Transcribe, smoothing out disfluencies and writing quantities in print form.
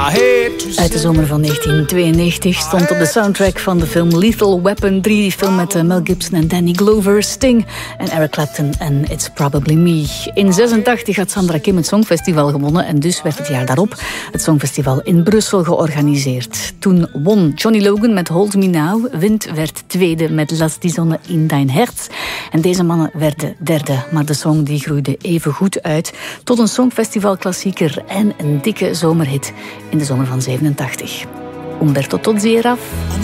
Uit de zomer van 1992 stond op de soundtrack van de film Lethal Weapon 3, die film met Mel Gibson en Danny Glover, Sting en Eric Clapton en It's Probably Me. In 86 had Sandra Kim het Songfestival gewonnen en dus werd het jaar daarop het Songfestival in Brussel georganiseerd. Toen won Johnny Logan met Hold Me Now, Wind werd tweede met Lass die Sonne in dein Herz en deze mannen werden derde, maar de song die groeide even goed uit tot een Songfestivalklassieker en een dikke zomerhit in de zomer van 87. Umberto Tozzi eraf.